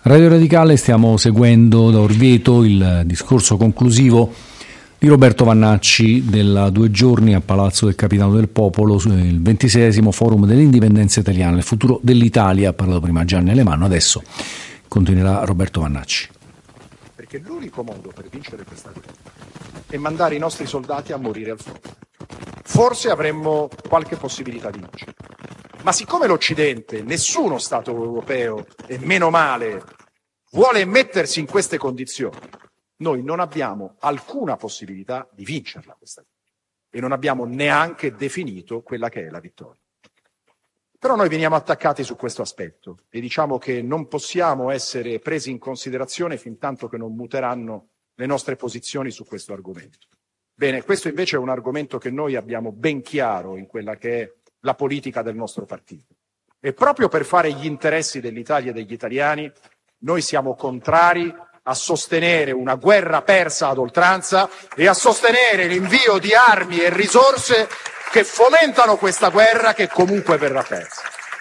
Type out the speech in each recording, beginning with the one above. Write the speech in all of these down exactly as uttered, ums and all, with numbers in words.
Radio Radicale stiamo seguendo da Orvieto il discorso conclusivo di Roberto Vannacci della due giorni a Palazzo del Capitano del Popolo, il ventiseiesimo Forum dell'Indipendenza Italiana, il futuro dell'Italia. Ha parlato prima Gianni Alemanno, adesso continuerà Roberto Vannacci. Perché l'unico modo per vincere questa guerra è mandare i nostri soldati a morire al fronte. Forse avremmo qualche possibilità di vincere. Ma siccome l'Occidente, nessuno Stato europeo, e meno male, vuole mettersi in queste condizioni, noi non abbiamo alcuna possibilità di vincerla questa guerra e non abbiamo neanche definito quella che è la vittoria. Però noi veniamo attaccati su questo aspetto e diciamo che non possiamo essere presi in considerazione fin tanto che non muteranno le nostre posizioni su questo argomento. Bene, questo invece è un argomento che noi abbiamo ben chiaro in quella che è la politica del nostro partito. E proprio per fare gli interessi dell'Italia e degli italiani, noi siamo contrari a sostenere una guerra persa ad oltranza e a sostenere l'invio di armi e risorse che fomentano questa guerra che comunque verrà persa.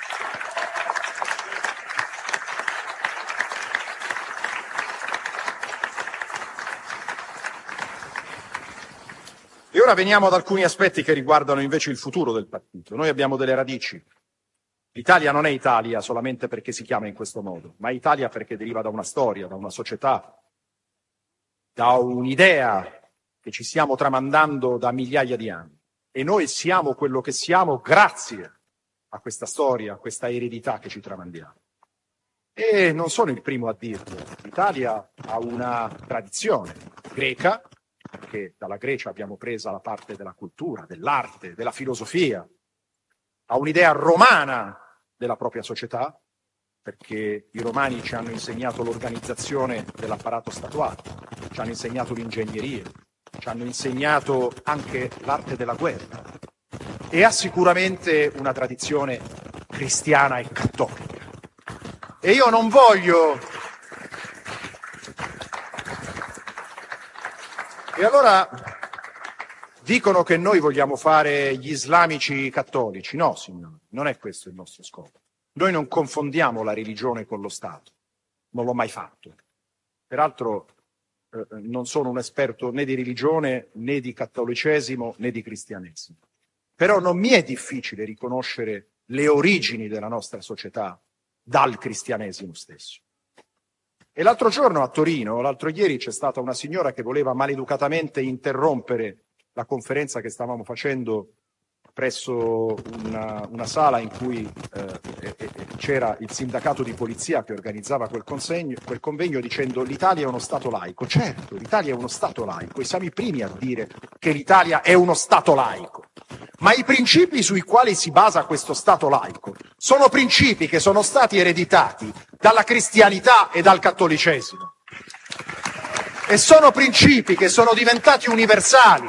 E ora veniamo ad alcuni aspetti che riguardano invece il futuro del partito. Noi abbiamo delle radici. L'Italia non è Italia solamente perché si chiama in questo modo, ma Italia perché deriva da una storia, da una società, da un'idea che ci stiamo tramandando da migliaia di anni. E noi siamo quello che siamo grazie a questa storia, a questa eredità che ci tramandiamo. E non sono il primo a dirlo. L'Italia ha una tradizione greca, perché dalla Grecia abbiamo presa la parte della cultura, dell'arte, della filosofia, ha un'idea romana della propria società, perché i romani ci hanno insegnato l'organizzazione dell'apparato statuale, ci hanno insegnato l'ingegneria, ci hanno insegnato anche l'arte della guerra e ha sicuramente una tradizione cristiana e cattolica. E io non voglio... E allora dicono che noi vogliamo fare gli islamici cattolici. No, signori, non è questo il nostro scopo. Noi non confondiamo la religione con lo Stato. Non l'ho mai fatto. Peraltro eh, non sono un esperto né di religione, né di cattolicesimo, né di cristianesimo. Però non mi è difficile riconoscere le origini della nostra società dal cristianesimo stesso. E l'altro giorno a Torino, l'altro ieri, c'è stata una signora che voleva maleducatamente interrompere la conferenza che stavamo facendo presso una, una sala in cui eh, eh, c'era il sindacato di polizia che organizzava quel, consegno, quel convegno dicendo l'Italia è uno Stato laico. Certo, l'Italia è uno Stato laico e siamo i primi a dire che l'Italia è uno Stato laico. Ma i principi sui quali si basa questo Stato laico sono principi che sono stati ereditati dalla cristianità e dal cattolicesimo. E sono principi che sono diventati universali.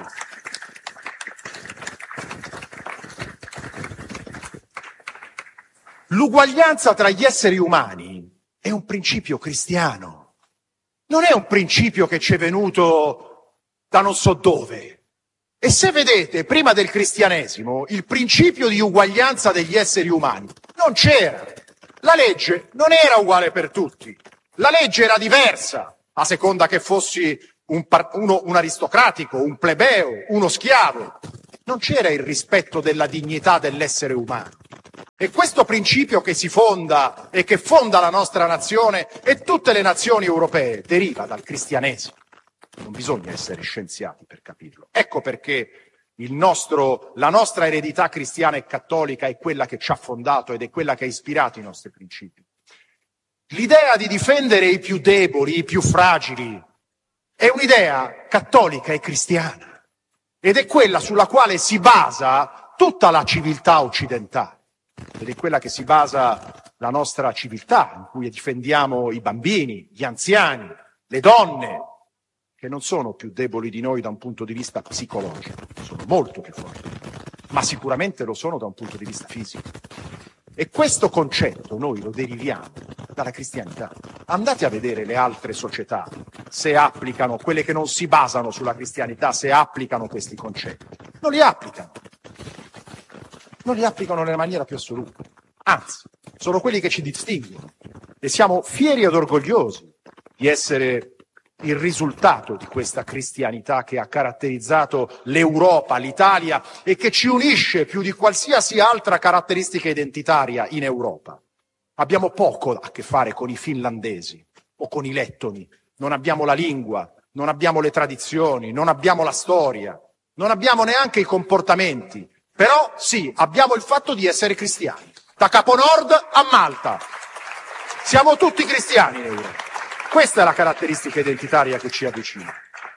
L'uguaglianza tra gli esseri umani è un principio cristiano. Non è un principio che ci è venuto da non so dove. E se vedete, prima del cristianesimo, il principio di uguaglianza degli esseri umani non c'era. La legge non era uguale per tutti. La legge era diversa, a seconda che fossi un, par- uno, un aristocratico, un plebeo, uno schiavo. Non c'era il rispetto della dignità dell'essere umano. E questo principio che si fonda e che fonda la nostra nazione e tutte le nazioni europee deriva dal cristianesimo. Non bisogna essere scienziati per capirlo. Ecco perché il nostro, la nostra eredità cristiana e cattolica è quella che ci ha fondato ed è quella che ha ispirato i nostri principi. L'idea di difendere i più deboli, i più fragili, è un'idea cattolica e cristiana ed è quella sulla quale si basa tutta la civiltà occidentale ed è quella che si basa la nostra civiltà, in cui difendiamo i bambini, gli anziani, le donne, che non sono più deboli di noi da un punto di vista psicologico, sono molto più forti, ma sicuramente lo sono da un punto di vista fisico. E questo concetto noi lo deriviamo dalla cristianità. Andate a vedere le altre società, se applicano, quelle che non si basano sulla cristianità, se applicano questi concetti. Non li applicano. Non li applicano nella maniera più assoluta. Anzi, sono quelli che ci distinguono. e siamo fieri ed orgogliosi di essere il risultato di questa cristianità che ha caratterizzato l'Europa, l'Italia e che ci unisce più di qualsiasi altra caratteristica identitaria in Europa. Abbiamo poco a che fare con i finlandesi o con i lettoni, non abbiamo la lingua, non abbiamo le tradizioni, non abbiamo la storia, non abbiamo neanche i comportamenti, però sì, abbiamo il fatto di essere cristiani, da Capo Nord a Malta. Siamo tutti cristiani in Europa. Questa è la caratteristica identitaria che ci avvicina.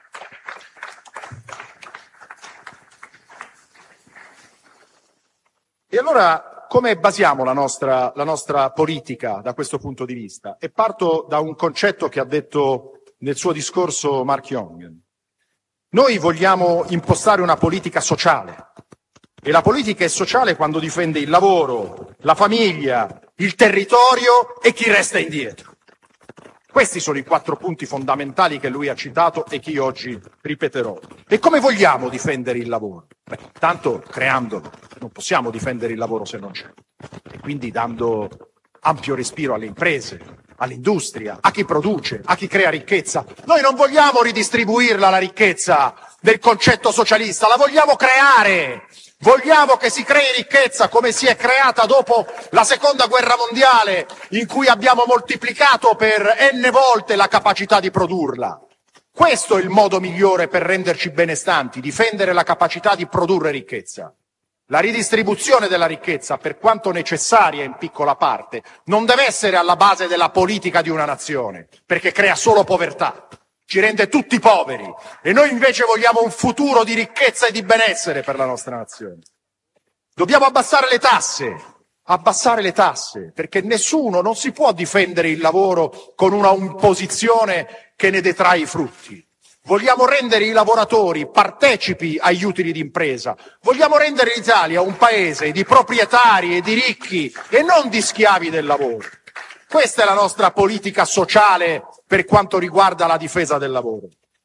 E allora come basiamo la nostra, la nostra politica da questo punto di vista? E parto da un concetto che ha detto nel suo discorso Mark Young. Noi vogliamo impostare una politica sociale e la politica è sociale quando difende il lavoro, la famiglia, il territorio e chi resta indietro. Questi sono i quattro punti fondamentali che lui ha citato e che io oggi ripeterò. E come vogliamo difendere il lavoro? Beh, tanto creandolo. Non possiamo difendere il lavoro se non c'è. E quindi dando ampio respiro alle imprese, all'industria, a chi produce, a chi crea ricchezza. Noi non vogliamo ridistribuirla la ricchezza del concetto socialista, la vogliamo creare. Vogliamo che si crei ricchezza come si è creata dopo la seconda guerra mondiale, in cui abbiamo moltiplicato per n volte la capacità di produrla. Questo è il modo migliore per renderci benestanti, difendere la capacità di produrre ricchezza. La ridistribuzione della ricchezza, per quanto necessaria in piccola parte, non deve essere alla base della politica di una nazione, perché crea solo povertà. Ci rende tutti poveri e noi invece vogliamo un futuro di ricchezza e di benessere per la nostra nazione. Dobbiamo abbassare le tasse, abbassare le tasse, perché nessuno, non si può difendere il lavoro con una imposizione che ne detrae i frutti. Vogliamo rendere i lavoratori partecipi agli utili d'impresa, vogliamo rendere l'Italia un paese di proprietari e di ricchi e non di schiavi del lavoro. Questa è la nostra politica sociale per quanto riguarda la difesa del lavoro.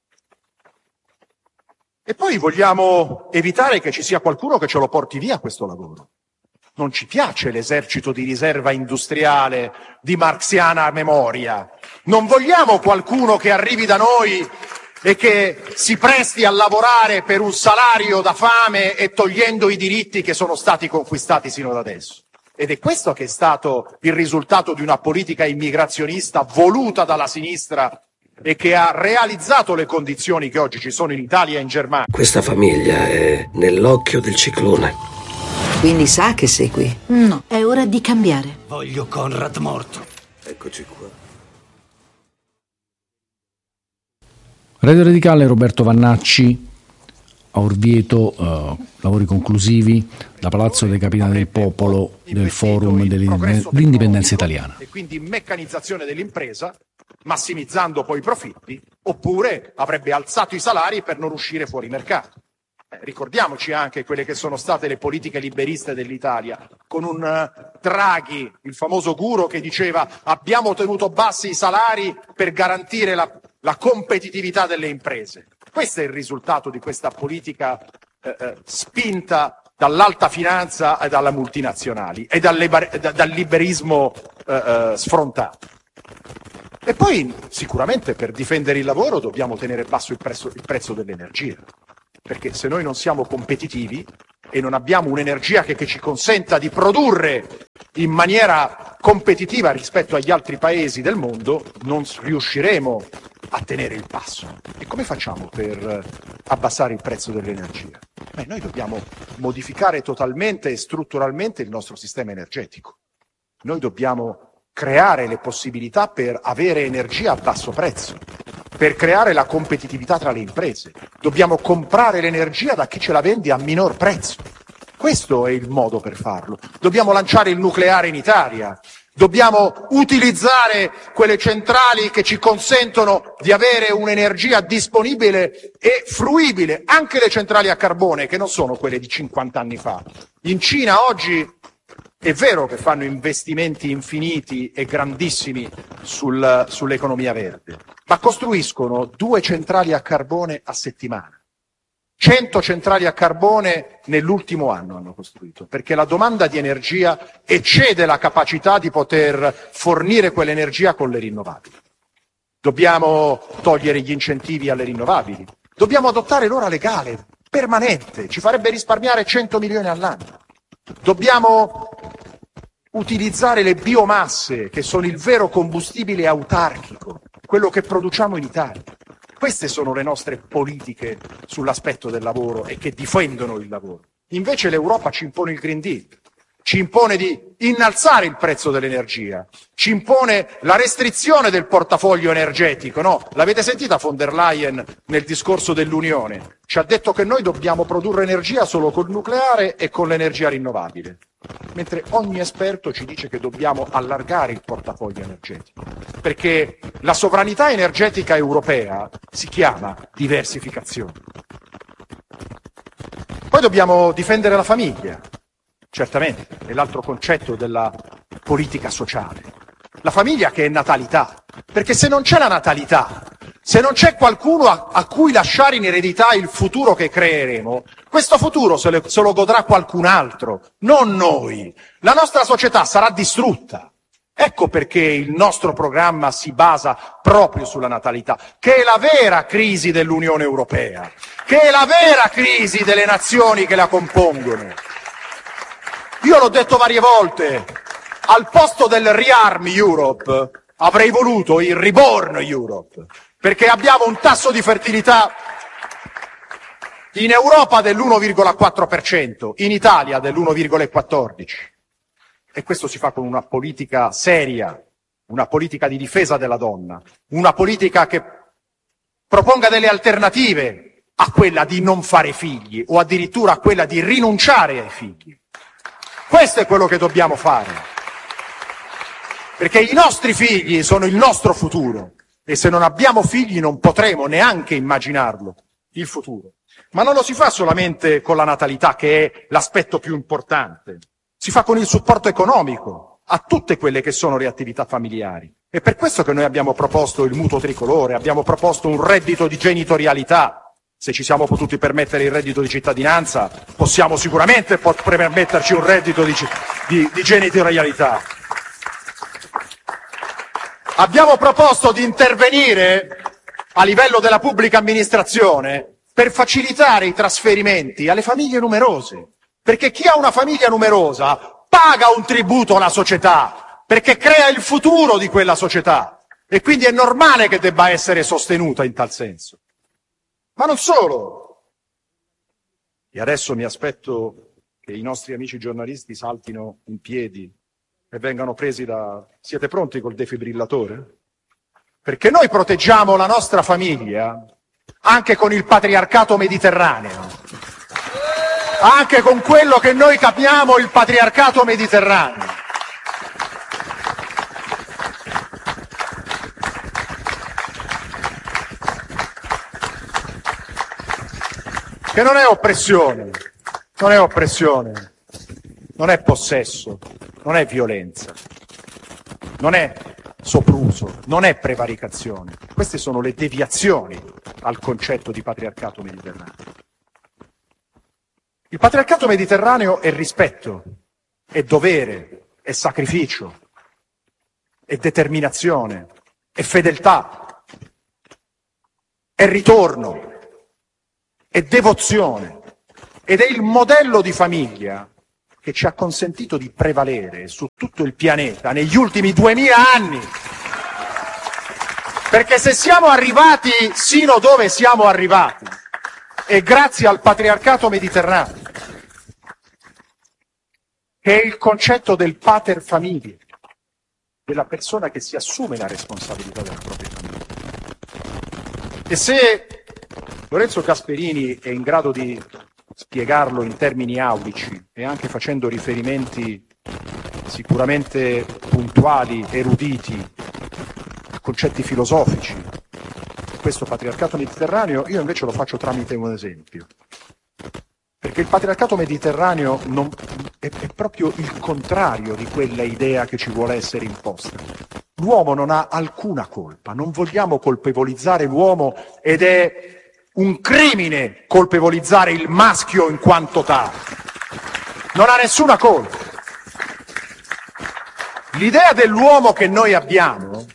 E poi vogliamo evitare che ci sia qualcuno che ce lo porti via questo lavoro. Non ci piace l'esercito di riserva industriale di marxiana memoria. Non vogliamo qualcuno che arrivi da noi e che si presti a lavorare per un salario da fame e togliendo i diritti che sono stati conquistati sino ad adesso. Ed è questo che è stato il risultato di una politica immigrazionista voluta dalla sinistra e che ha realizzato le condizioni che oggi ci sono in Italia e in Germania. Questa famiglia è nell'occhio del ciclone. Quindi sa che sei qui? No, è ora di cambiare. Voglio Conrad morto. Eccoci qua. Radio Radicale, Roberto Vannacci, a Orvieto, uh, lavori conclusivi da Palazzo dei Capitani del Popolo del Forum dell'Indipendenza Italiana. E quindi meccanizzazione dell'impresa, massimizzando poi i profitti, oppure avrebbe alzato i salari per non uscire fuori mercato. Eh, ricordiamoci anche quelle che sono state le politiche liberiste dell'Italia, con un uh, Draghi, il famoso guru, che diceva abbiamo tenuto bassi i salari per garantire la, la competitività delle imprese. Questo è il risultato di questa politica eh, eh, spinta dall'alta finanza e dalle multinazionali e dal, liber- dal liberismo eh, eh, sfrontato. E poi sicuramente per difendere il lavoro dobbiamo tenere basso il prezzo, il prezzo dell'energia, perché se noi non siamo competitivi e non abbiamo un'energia che, che ci consenta di produrre in maniera competitiva rispetto agli altri paesi del mondo, non riusciremo a tenere il passo. E come facciamo per abbassare il prezzo dell'energia? Beh, noi dobbiamo modificare totalmente e strutturalmente il nostro sistema energetico. Noi dobbiamo creare le possibilità per avere energia a basso prezzo, per creare la competitività tra le imprese. Dobbiamo comprare l'energia da chi ce la vende a minor prezzo. Questo è il modo per farlo. Dobbiamo lanciare il nucleare in Italia. Dobbiamo utilizzare quelle centrali che ci consentono di avere un'energia disponibile e fruibile, anche le centrali a carbone, che non sono quelle di cinquanta anni fa. In Cina oggi è vero che fanno investimenti infiniti e grandissimi sul, sull'economia verde, ma costruiscono due centrali a carbone a settimana. cento centrali a carbone nell'ultimo anno hanno costruito, perché la domanda di energia eccede la capacità di poter fornire quell'energia con le rinnovabili. Dobbiamo togliere gli incentivi alle rinnovabili, dobbiamo adottare l'ora legale, permanente, ci farebbe risparmiare cento milioni all'anno. Dobbiamo utilizzare le biomasse, che sono il vero combustibile autarchico, quello che produciamo in Italia. Queste sono le nostre politiche sull'aspetto del lavoro e che difendono il lavoro. Invece l'Europa ci impone il Green Deal, ci impone di innalzare il prezzo dell'energia, ci impone la restrizione del portafoglio energetico, no? L'avete sentita von der Leyen nel discorso dell'Unione? Ci ha detto che noi dobbiamo produrre energia solo col nucleare e con l'energia rinnovabile, mentre ogni esperto ci dice che dobbiamo allargare il portafoglio energetico, perché la sovranità energetica europea si chiama diversificazione. Poi dobbiamo difendere la famiglia. Certamente, è l'altro concetto della politica sociale. La famiglia che è natalità, perché se non c'è la natalità, se non c'è qualcuno a, a cui lasciare in eredità il futuro che creeremo, questo futuro se, le, se lo godrà qualcun altro, non noi. La nostra società sarà distrutta. Ecco perché il nostro programma si basa proprio sulla natalità, che è la vera crisi dell'Unione Europea, che è la vera crisi delle nazioni che la compongono. Io l'ho detto varie volte, al posto del Rearm Europe avrei voluto il Reborn Europe, perché abbiamo un tasso di fertilità in Europa dell'uno virgola quattro per cento, in Italia dell'uno virgola quattordici per cento. E questo si fa con una politica seria, una politica di difesa della donna, una politica che proponga delle alternative a quella di non fare figli o addirittura a quella di rinunciare ai figli. Questo è quello che dobbiamo fare, perché i nostri figli sono il nostro futuro e se non abbiamo figli non potremo neanche immaginarlo, il futuro. Ma non lo si fa solamente con la natalità, che è l'aspetto più importante, si fa con il supporto economico a tutte quelle che sono le attività familiari. È per questo che noi abbiamo proposto il mutuo tricolore, abbiamo proposto un reddito di genitorialità. Se ci siamo potuti permettere il reddito di cittadinanza, possiamo sicuramente pot- permetterci un reddito di, di, di genitorialità. Abbiamo proposto di intervenire a livello della pubblica amministrazione per facilitare i trasferimenti alle famiglie numerose, perché chi ha una famiglia numerosa paga un tributo alla società, perché crea il futuro di quella società e quindi è normale che debba essere sostenuta in tal senso. Ma non solo. E adesso mi aspetto che i nostri amici giornalisti saltino in piedi e vengano presi da... Siete pronti col defibrillatore? Perché noi proteggiamo la nostra famiglia anche con il patriarcato mediterraneo, anche con quello che noi capiamo il patriarcato mediterraneo. Che non è oppressione, non è oppressione, non è possesso, non è violenza, non è sopruso, non è prevaricazione. Queste sono le deviazioni al concetto di patriarcato mediterraneo. Il patriarcato mediterraneo è rispetto, è dovere, è sacrificio, è determinazione, è fedeltà, è ritorno, è devozione ed è il modello di famiglia che ci ha consentito di prevalere su tutto il pianeta negli ultimi duemila anni. Perché se siamo arrivati sino dove siamo arrivati è grazie al patriarcato mediterraneo, che è il concetto del pater familia, della persona che si assume la responsabilità della propria famiglia. E se Lorenzo Gasperini è in grado di spiegarlo in termini aulici e anche facendo riferimenti sicuramente puntuali, eruditi, a concetti filosofici, questo patriarcato mediterraneo, io invece lo faccio tramite un esempio. Perché il patriarcato mediterraneo non, è, è proprio il contrario di quella idea che ci vuole essere imposta. L'uomo non ha alcuna colpa, non vogliamo colpevolizzare l'uomo ed è un crimine colpevolizzare il maschio in quanto tale. Non ha nessuna colpa. L'idea dell'uomo che noi abbiamo,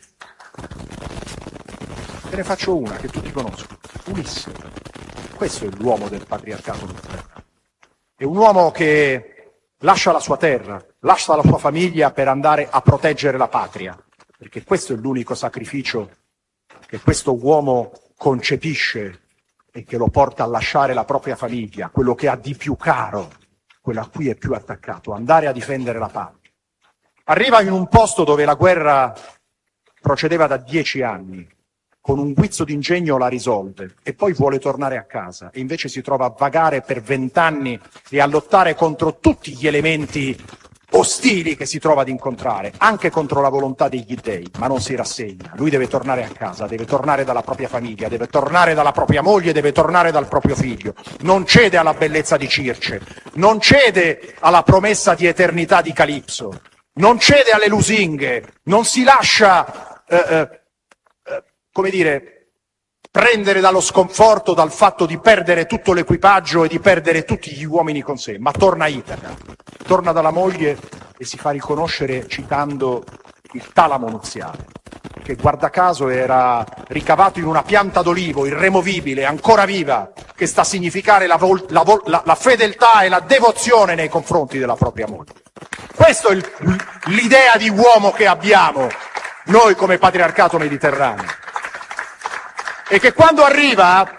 te ne faccio una che tutti conoscono, Ulisse. Questo è l'uomo del patriarcato mediterraneo. È un uomo che lascia la sua terra, lascia la sua famiglia per andare a proteggere la patria, perché questo è l'unico sacrificio che questo uomo concepisce e che lo porta a lasciare la propria famiglia, quello che ha di più caro, quello a cui è più attaccato, andare a difendere la patria. Arriva in un posto dove la guerra procedeva da dieci anni, con un guizzo d'ingegno la risolve e poi vuole tornare a casa e invece si trova a vagare per vent'anni e a lottare contro tutti gli elementi ostili che si trova ad incontrare, anche contro la volontà degli dèi, ma non si rassegna. Lui deve tornare a casa, deve tornare dalla propria famiglia, deve tornare dalla propria moglie, deve tornare dal proprio figlio. Non cede alla bellezza di Circe, non cede alla promessa di eternità di Calipso, non cede alle lusinghe, non si lascia, eh, eh, eh, come dire, prendere dallo sconforto dal fatto di perdere tutto l'equipaggio e di perdere tutti gli uomini con sé, ma torna a Itaca, torna dalla moglie e si fa riconoscere citando il talamo nuziale, che guarda caso era ricavato in una pianta d'olivo irremovibile, ancora viva, che sta a significare la, vol- la, vol- la, la fedeltà e la devozione nei confronti della propria moglie. Questa è il, l'idea di uomo che abbiamo noi come patriarcato mediterraneo. E che quando arriva,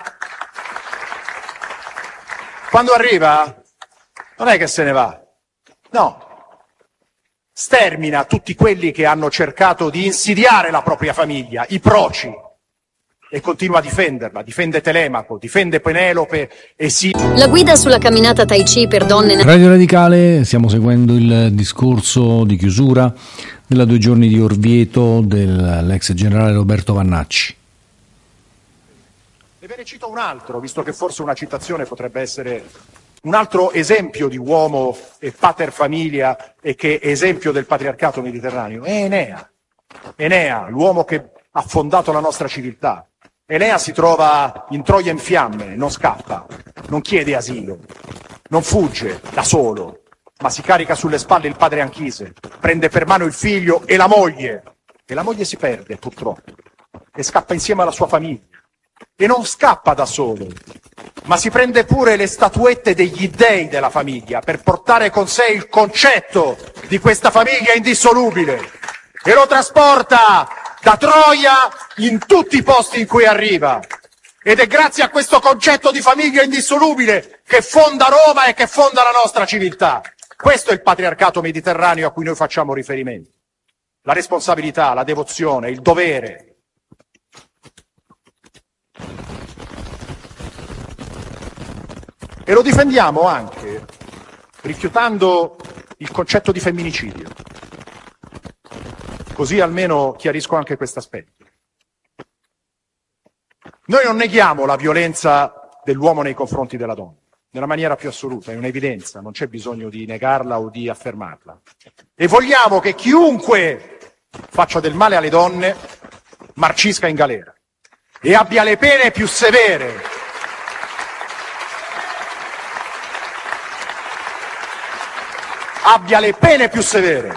quando arriva, non è che se ne va, no, stermina tutti quelli che hanno cercato di insidiare la propria famiglia, i proci, e continua a difenderla, difende Telemaco, difende Penelope e si... La guida sulla camminata Tai Chi per donne... Radio Radicale, stiamo seguendo il discorso di chiusura della due giorni di Orvieto dell'ex generale Roberto Vannacci. E ve ne cito un altro, visto che forse una citazione potrebbe essere un altro esempio di uomo e pater famiglia e che è esempio del patriarcato mediterraneo. È Enea. Enea, l'uomo che ha fondato la nostra civiltà. Enea si trova in Troia in fiamme, non scappa, non chiede asilo, non fugge da solo, ma si carica sulle spalle il padre Anchise, prende per mano il figlio e la moglie, e la moglie si perde purtroppo, e scappa insieme alla sua famiglia. E non scappa da solo, ma si prende pure le statuette degli dèi della famiglia per portare con sé il concetto di questa famiglia indissolubile e lo trasporta da Troia in tutti i posti in cui arriva. Ed è grazie a questo concetto di famiglia indissolubile che fonda Roma e che fonda la nostra civiltà. Questo è il patriarcato mediterraneo a cui noi facciamo riferimento. La responsabilità, la devozione, il dovere. E lo difendiamo anche rifiutando il concetto di femminicidio. Così almeno chiarisco anche questo aspetto. Noi non neghiamo la violenza dell'uomo nei confronti della donna, nella maniera più assoluta, è un'evidenza, non c'è bisogno di negarla o di affermarla. E vogliamo che chiunque faccia del male alle donne marcisca in galera e abbia le pene più severe. abbia le pene più severe.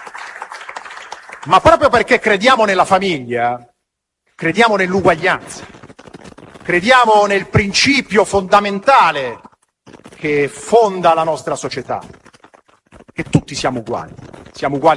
Ma proprio perché crediamo nella famiglia, crediamo nell'uguaglianza, crediamo nel principio fondamentale che fonda la nostra società, che tutti siamo uguali, siamo uguali